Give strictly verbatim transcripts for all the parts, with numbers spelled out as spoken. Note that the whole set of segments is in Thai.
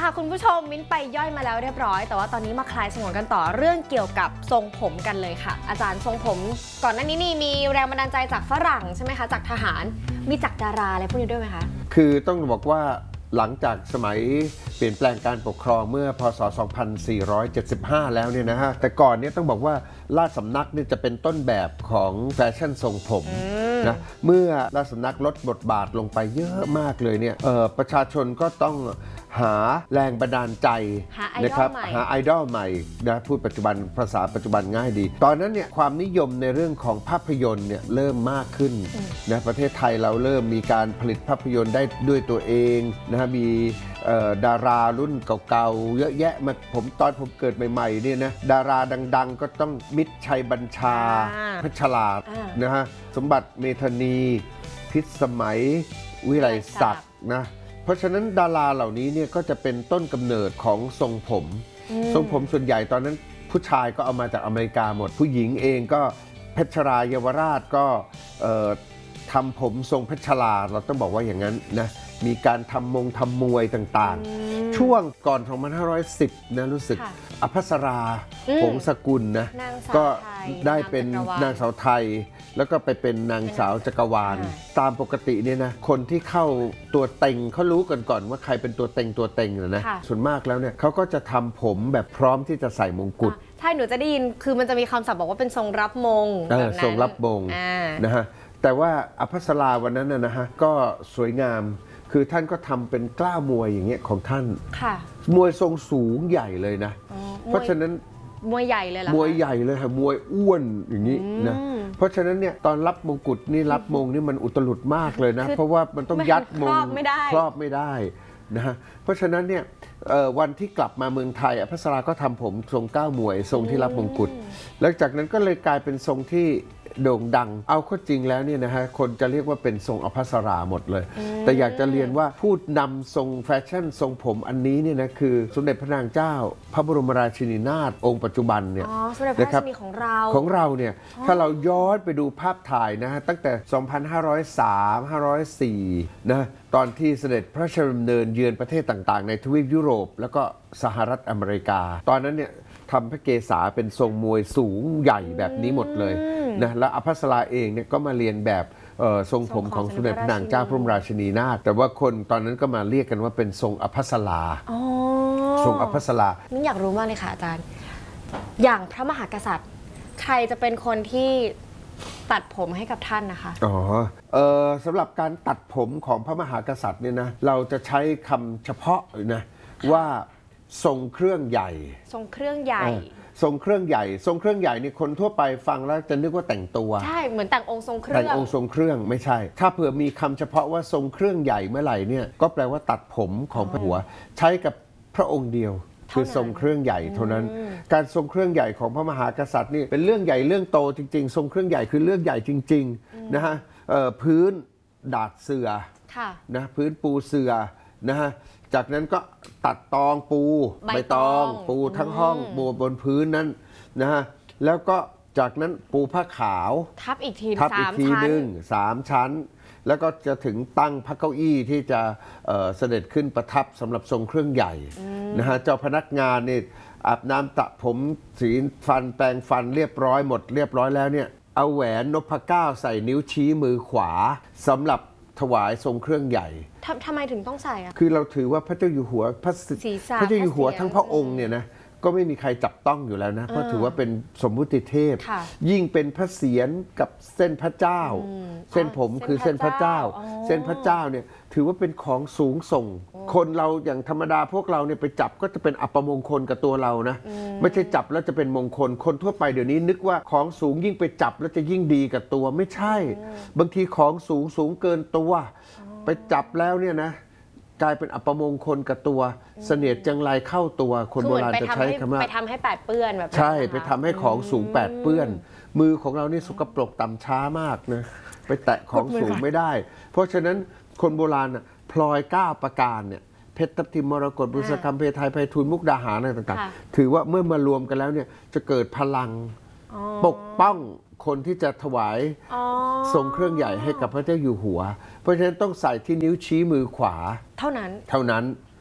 ค่ะคุณผู้ชมมิ้นไปย่อยมาแล้วเรียบร้อยแต่ว่าตอนนี้มาคลายสงวนกันต่อเรื่องเกี่ยวกับทรงผมกันเลยค่ะอาจารย์ทรงผมก่อนหน้านี้นี่มีแรงบันดาลใจจากฝรั่งใช่ไหมคะจากทหารมีจากดาราอะไรพวกนี้ด้วยไหมคะคือต้องบอกว่าหลังจากสมัยเปลี่ยนแปลงการปกครองเมื่อพศสองพันสี่ร้อยเจ็ดสิบห้าแล้วเนี่ยนะฮะแต่ก่อนเนี่ยต้องบอกว่าราชสำนักเนี่ยจะเป็นต้นแบบของแฟชั่นทรงผมนะเมื่อราชสำนักลดบทบาทลงไปเยอะมากเลยเนี่ยประชาชนก็ต้องหาแรงบันดาลใจนะครับหาไอดอลใหม่นะพูดปัจจุบันภาษาปัจจุบันง่ายดีตอนนั้นเนี่ยความนิยมในเรื่องของภาพยนตร์เนี่ยเริ่มมากขึ้นนะประเทศไทยเราเริ่มมีการผลิตภาพยนตร์ได้ด้วยตัวเองนะฮะมีดารารุ่นเก่าๆเยอะแยะมาผมตอนผมเกิดใหม่ๆเนี่ยนะดาราดังๆก็ต้องมิตรชัยบัญชาพัชรานะฮะสมบัติเมธานีพิษสมัยวิไลศักดิ์นะเพราะฉะนั้นดาราเหล่านี้เนี่ยก็จะเป็นต้นกำเนิดของทรงผมทรงผมส่วนใหญ่ตอนนั้นผู้ชายก็เอามาจากอเมริกาหมดผู้หญิงเองก็เพชรราเยาวราชก็ทำผมทรงเพชรราเราต้องบอกว่าอย่างนั้นนะมีการทำมงทำมวยต่างๆช่วงก่อนสองพันห้าร้อยสิบนะรู้สึกอภัสราหงสกุลนะก็ได้เป็นนางสาวไทยแล้วก็ไปเป็นนางสาวจักรวาลตามปกติเนี่ยนะคนที่เข้าตัวเต็งเขารู้กันก่อนว่าใครเป็นตัวเต็งตัวเต็งนะส่วนมากแล้วเนี่ยเขาก็จะทำผมแบบพร้อมที่จะใส่มงกุฎใช่หนูจะได้ยินคือมันจะมีคำศัพท์บอกว่าเป็นทรงรับมงแบบนั้นทรงรับมงนะฮะแต่ว่าอภัสราวันนั้นนะฮะก็สวยงามคือท่านก็ทำเป็นกล้ามวยอย่างเงี้ยของท่านมวยทรงสูงใหญ่เลยนะเพราะฉะนั้นมวยใหญ่เลยเหรอมวยใหญ่เลยค่ะมวยอ้วนอย่างนี้นะเพราะฉะนั้นเนี่ยตอนรับมงกุฎนี่รับมงนี่มันอุตลุดมากเลยนะเพราะว่ามันต้องยัดมงครอบไม่ได้ครอบไม่ได้นะฮะเพราะฉะนั้นเนี่ยวันที่กลับมาเมืองไทยอภัสราก็ทำผมทรงก้าวมวยทรงที่รับมงกุฎหลังจากนั้นก็เลยกลายเป็นทรงที่โด่งดังเอาข้อจริงแล้วเนี่ยนะฮะคนจะเรียกว่าเป็นทรงอภัสราหมดเลยแต่อยากจะเรียนว่าผู้นำทรงแฟชั่นทรงผมอันนี้เนี่ยนะคือสมเด็จพระนางเจ้าพระบรมราชินีนาถองค์ปัจจุบันเนี่ยนะครับของเราของเราเนี่ยถ้าเราย้อนไปดูภาพถ่ายนะฮะตั้งแต่สองพันห้าร้อยสาม ห้าร้อยสี่นะตอนที่เสด็จพระราชดำเนินเยือนประเทศต่างๆในทวีปยุโรปแล้วก็สหรัฐอเมริกาตอนนั้นเนี่ยทำพระเกศาเป็นทรงมวยสูงใหญ่แบบนี้หมดเลยนะและอภัสราเองเนี่ยก็มาเรียนแบบทรงผมของสมเด็จพระนางเจ้าพระบรมราชินีนาถแต่ว่าคนตอนนั้นก็มาเรียกกันว่าเป็นทรงอภัสราทรงอภัสรานี่อยากรู้มากเลยค่ะอาจารย์อย่างพระมหากษัตริย์ใครจะเป็นคนที่ตัดผมให้กับท่านนะคะอ๋อเออสำหรับการตัดผมของพระมหากษัตริย์เนี่ยนะเราจะใช้คำเฉพาะนะว่าทรงเครื่องใหญ่ทรงเครื่องใหญ่ทรงเครื่องใหญ่ทรงเครื่องใหญ่นี่คนทั่วไปฟังแล้วจะนึกว่าแต่งตัวใช่เหมือนแต่งองค์ทรงเครื่องแต่งองค์ทรงเครื่องไม่ใช่ถ้าเผื่อมีคำเฉพาะว่าทรงเครื่องใหญ่เมื่อไหร่เนี่ยก็แปลว่าตัดผมของพระหัวใช้กับพระองค์เดียวคือทรงเครื่องใหญ่เท่านั้นการทรงเครื่องใหญ่ของพระมหากษัตริย์นี่เป็นเรื่องใหญ่เรื่องโตจริงๆทรงเครื่องใหญ่คือเรื่องใหญ่จริงๆนะฮะพื้นดาดเสื่อนะพื้นปูเสื่อนะฮะจากนั้นก็ตัดตองปูใบตองปูทั้งห้องปูบนพื้นนั้นนะฮะแล้วก็จากนั้นปูผ้าขาวทับอีกทีทับอีกทีหนึ่งสามชั้นแล้วก็จะถึงตั้งพระเก้าอี้ที่จะเอ่อเสด็จขึ้นประทับสำหรับทรงเครื่องใหญ่นะฮะเจ้าพนักงานเนี่ยอาบน้ำตะผมสีฟันแปรงฟันเรียบร้อยหมดเรียบร้อยแล้วเนี่ยเอาแหวนนพเก้าใส่นิ้วชี้มือขวาสำหรับถวายทรงเครื่องใหญ่ทำไมถึงต้องใส่อะคือเราถือว่าพระเจ้าอยู่หัวพระพระเจ้าอยู่หัวทั้งพระองค์เนี่ยนะก็ไม่มีใครจับต้องอยู่แล้วนะเพราะถือว่าเป็นสมมุติเทพยิ่งเป็นพระเศียรกับเส้นพระเจ้าเส้นผมคือเส้นพระเจ้าเส้นพระเจ้าเนี่ยถือว่าเป็นของสูงส่งคนเราอย่างธรรมดาพวกเราเนี่ยไปจับก็จะเป็นอัปมงคลกับตัวเรานะไม่ใช่จับแล้วจะเป็นมงคลคนทั่วไปเดี๋ยวนี้นึกว่าของสูงยิ่งไปจับแล้วจะยิ่งดีกับตัวไม่ใช่บางทีของสูงสูงเกินตัวไปจับแล้วเนี่ยนะกลายเป็นอัปมงคลกับตัวเสนียดจังไรเข้าตัวคนโบราณจะใช้คำว่าไปทำให้แปดเปื้อนแบบใช่ไปทำให้ของสูงแปดเปื้อนมือของเรานี่สกปรกต่ำช้ามากนะไปแตะของสูงไม่ได้เพราะฉะนั้นคนโบราณพลอยเก้าประการเนี่ยเพชรทับทิมมรกตบุษกรรมเพทายไพฑูรย์มุกดาหารอะไรต่างๆถือว่าเมื่อมารวมกันแล้วเนี่ยจะเกิดพลังปกป้องคนที่จะถวายทรงเครื่องใหญ่ให้กับพระเจ้าอยู่หัวเพราะฉะนั้นต้องใส่ที่นิ้วชี้มือขวาเท่านั้นเท่านั้น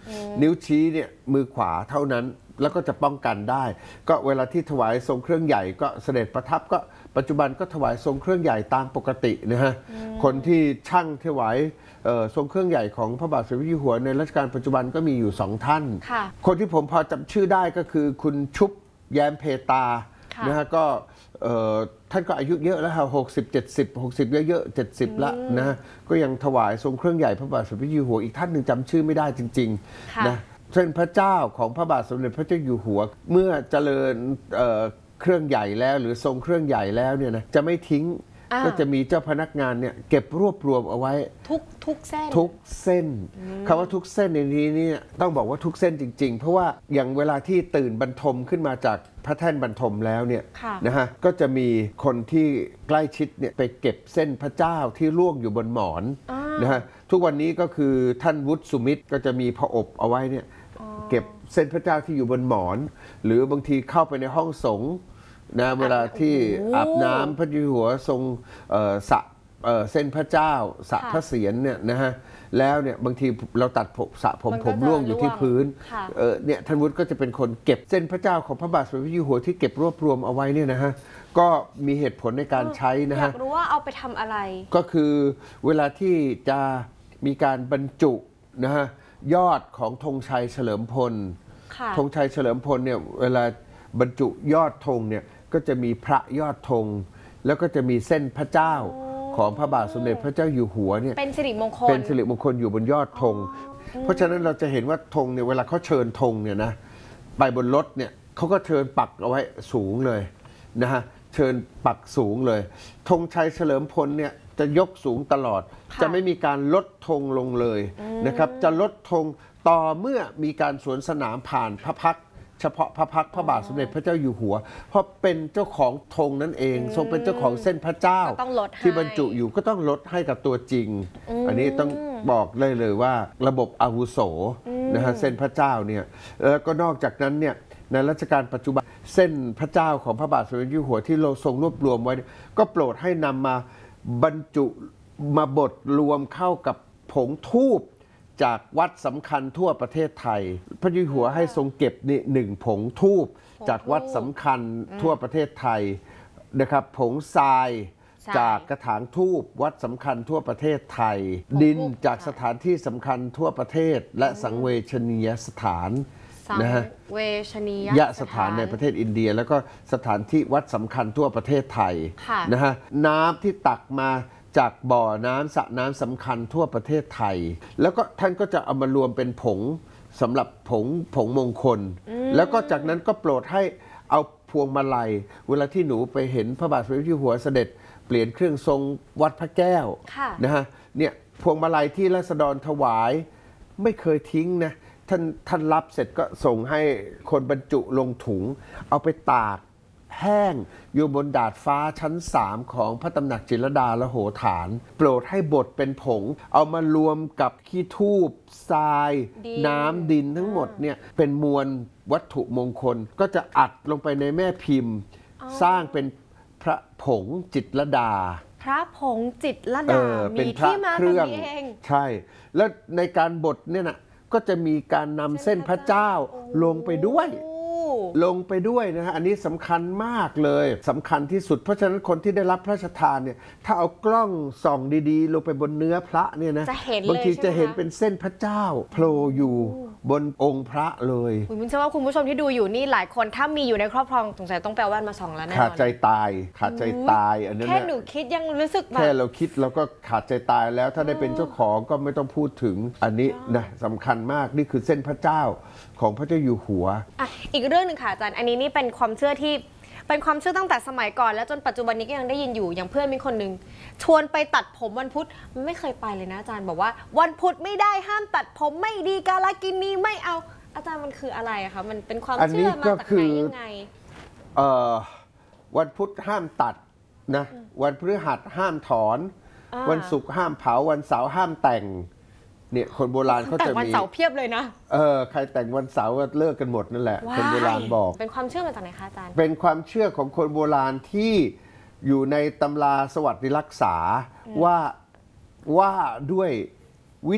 นิ้วชี้เนี่ยมือขวาเท่านั้นแล้วก็จะป้องกันได้ก็เวลาที่ถวายทรงเครื่องใหญ่ก็เสด็จประทับก็ปัจจุบันก็ถวายทรงเครื่องใหญ่ตามปกตินะฮะคนที่ช่างถวายทรงเครื่องใหญ่ของพระบาทสมเด็จพระเจ้าอยู่หัวในรัชกาลปัจจุบันก็มีอยู่สองท่านคนที่ผมพอจำชื่อได้ก็คือคุณชุบแย้มเพตานะฮะก็ท่านก็อายุเยอะแล้วค่ะหกสิบเจ็ดสิบหกสิบเยอะๆเจ็ดสิบละนะก็ยังถวายทรงเครื่องใหญ่พระบาทสมเด็จพระเจ้าอยู่หัวอีกท่านหนึ่งจำชื่อไม่ได้จริงๆนะเส้นพระเจ้าของพระบาทสมเด็จพระเจ้าอยู่หัวเมื่อเจริญเเครื่องใหญ่แล้วหรือทรงเครื่องใหญ่แล้วเนี่ยนะจะไม่ทิ้งก็จะมีเจ้าพนักงานเนี่ยเก็บรวบรวมเอาไว้ทุกทุกเส้นทุกเส้นคำว่าทุกเส้นในนี้เนี่ยต้องบอกว่าทุกเส้นจริงๆเพราะว่าอย่างเวลาที่ตื่นบรรทมขึ้นมาจากพระแท่นบรรทมแล้วเนี่ยนะฮะก็จะมีคนที่ใกล้ชิดเนี่ยไปเก็บเส้นพระเจ้าที่ล่วงอยู่บนหมอนนะฮะทุกวันนี้ก็คือท่านวุฒิสุมิตรก็จะมีผอบเอาไว้เนี่ยเก็บเส้นพระเจ้าที่อยู่บนหมอนหรือบางทีเข้าไปในห้องสงฆ์นะเวลาที่อาบน้ำพระเจ้าอยู่หัวทรงสระเส้นพระเจ้าสระพระเศียรเนี่ยนะฮะแล้วเนี่ยบางทีเราตัดผมสระผมผมร่วงอยู่ที่พื้นเนี่ยท่านวุฒิก็จะเป็นคนเก็บเส้นพระเจ้าของพระบาทสมเด็จพระเจ้าอยู่หัวที่เก็บรวบรวมเอาไว้เนี่ยนะฮะก็มีเหตุผลในการใช้นะฮะอยากรู้ว่าเอาไปทำอะไรก็คือเวลาที่จะมีการบรรจุนะฮะยอดของธงชัยเฉลิมพลธงชัยเฉลิมพลเนี่ยเวลาบรรจุยอดธงเนี่ยก็จะมีพระยอดธงแล้วก็จะมีเส้นพระเจ้าของพระบาทสมเด็จพระเจ้าอยู่หัวเนี่ยเป็นสิริมงคลเป็นสิริมงคลอยู่บนยอดธงเพราะฉะนั้นเราจะเห็นว่าธงเนี่ยเวลาเขาเชิญธงเนี่ยนะไปบนรถเนี่ยเขาก็เชิญปักเอาไว้สูงเลยนะฮะเชิญปักสูงเลยธงชัยเฉลิมพลเนี่ยจะยกสูงตลอดจะไม่มีการลดธงลงเลยนะครับจะลดธงต่อเมื่อมีการสวนสนามผ่านพระพักเฉพาะพระพักพระบาทสมเด็จพระเจ้าอยู่หัวเพราะเป็นเจ้าของธงนั่นเองทรงเป็นเจ้าของเส้นพระเจ้าที่บรรจุอยู่ก็ต้องลดให้กับตัวจริงอันนี้ต้องบอกเลยเลยว่าระบบอาวุโสนะฮะเส้นพระเจ้าเนี่ยแล้วก็นอกจากนั้นเนี่ยในรัชกาลปัจจุบันเส้นพระเจ้าของพระบาทสมเด็จพระเจ้าอยู่หัวที่เราทรงรวบรวมไว้ก็โปรดให้นำมาบรรจุมาบดรวมเข้ากับผงธูปจากวัดสำคัญทั่วประเทศไทยพระเจ้าอยู่หัวให้ทรงเก็บนี่หนึ่งผงธูปจากวัดสำคัญทั่วประเทศไทยนะครับผงทรายจากกระถางธูปวัดสำคัญทั่วประเทศไทยดินจากสถานที่สำคัญทั่วประเทศและสังเวชนียสถานนะฮะเวชนียสถานในประเทศอินเดียแล้วก็สถานที่วัดสำคัญทั่วประเทศไทยนะฮะน้ำที่ตักมาจากบ่อน้ำสระน้ำสำคัญทั่วประเทศไทยแล้วก็ท่านก็จะเอามารวมเป็นผงสำหรับผงผงมงคลแล้วก็จากนั้นก็โปรดให้เอาพวงมาลัยเวลาที่หนูไปเห็นพระบาทสมเด็จพระเจ้าอยู่หัวเสด็จเปลี่ยนเครื่องทรงวัดพระแก้วนะฮะเนี่ยพวงมาลัยที่ราษฎรถวายไม่เคยทิ้งนะท่านท่านรับเสร็จก็ส่งให้คนบรรจุลงถุงเอาไปตากแห้งอยู่บนดาดฟ้าชั้นสามของพระตำหนักจิตรลดาละโหฐานโปรดให้บดเป็นผงเอามารวมกับขี้ธูปทรายน้ำดินทั้งหมดเนี่ยเป็นมวลวัตถุมงคลก็จะอัดลงไปในแม่พิมพ์สร้างเป็นพระผงจิตรลดาพระผงจิตรลดามีที่มาตรงนี้เองใช่แล้วในการบดเนี่ยนะก็จะมีการนำเส้นพระเจ้าลงไปด้วยลงไปด้วยนะฮะอันนี้สำคัญมากเลยสำคัญที่สุดเพราะฉะนั้นคนที่ได้รับพระราชทานเนี่ยถ้าเอากล้องส่องดีๆลงไปบนเนื้อพระเนี่ยนะบางทีจะเห็นเป็นเส้นพระเจ้าโผล่อยู่บนองค์พระเลยคุณเชื่อว่าคุณผู้ชมที่ดูอยู่นี่หลายคนถ้ามีอยู่ในครอบครองสงสัยต้องแปลว่ามาส่องแล้วแน่นอนขาดใจตายขาดใจตายอันนั้นแค่หนูคิดยังรู้สึกแบบแค่เราคิดเราก็ขาดใจตายแล้วถ้าได้เป็นเจ้าของก็ไม่ต้องพูดถึงอันนี้นะสำคัญมากนี่คือเส้นพระเจ้าของพระเจ้าอยู่หัวอ่ะอีกเรื่องหนึ่งค่ะอาจารย์อันนี้นี่เป็นความเชื่อที่เป็นความเชื่อตั้งแต่สมัยก่อนแล้วจนปัจจุบันนี้ก็ยังได้ยินอยู่อย่างเพื่อนมีคนหนึ่งชวนไปตัดผมวันพุธไม่เคยไปเลยนะอาจารย์บอกว่าวันพุธไม่ได้ห้ามตัดผมไม่ดีกาลกินีไม่เอาอาจารย์มันคืออะไรคะมันเป็นความเชื่อมาจากไหนยังไงเอ่อวันพุธห้ามตัดนะวันพฤหัสห้ามถอนวันศุกร์ห้ามเผาวันเสาร์ห้ามแต่งเนี่ยคนโบราณเขาจะมีแต่วันเสาร์เพียบเลยนะเออใครแต่งวันเสาร์ก็เลิกกันหมดนั่นแหละคนโบราณบอกเป็นความเชื่อมาจากไหนคะอาจารย์เป็นความเชื่อของคนโบราณที่อยู่ในตำราสวัสดิรักษาว่าว่าด้วย